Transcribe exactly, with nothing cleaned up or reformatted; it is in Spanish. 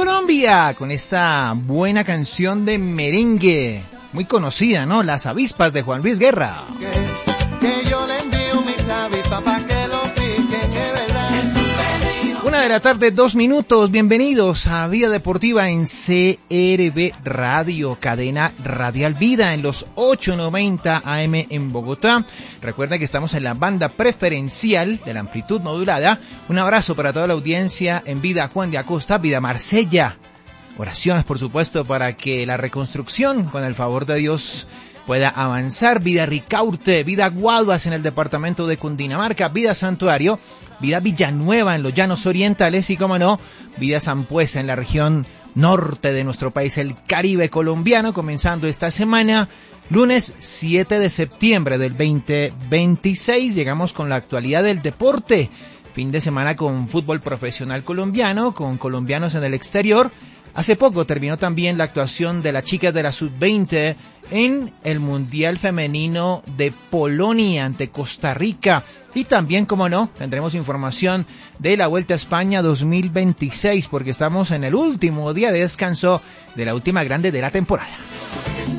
Colombia, con esta buena canción de merengue, muy conocida, ¿no? Las avispas de Juan Luis Guerra. Que yo le envío mis avispas pa' que lo piquen, es verdad. Una de la tarde, dos minutos. Bienvenidos a Vida Deportiva en C R V Radio, cadena radial Vida en los ochocientos noventa A M en Bogotá. Recuerda que estamos en la banda preferencial de la amplitud modulada. Un abrazo para toda la audiencia en Vida Juan de Acosta, Vida Marsella. Oraciones, por supuesto, para que la reconstrucción, con el favor de Dios, pueda avanzar. Vida Ricaurte, Vida Guaduas en el departamento de Cundinamarca, Vida Santuario, Vida Villanueva en los Llanos Orientales y, como no, Vida Sampuesa en la región norte de nuestro país, el Caribe colombiano, comenzando esta semana, lunes siete de septiembre del veinte veintiséis. Llegamos con la actualidad del deporte. Fin de semana con fútbol profesional colombiano, con colombianos en el exterior. Hace poco terminó también la actuación de las chicas de la sub veinte en el Mundial Femenino de Polonia ante Costa Rica. Y también, como no, tendremos información de la Vuelta a España dos mil veintiséis, porque estamos en el último día de descanso de la última grande de la temporada.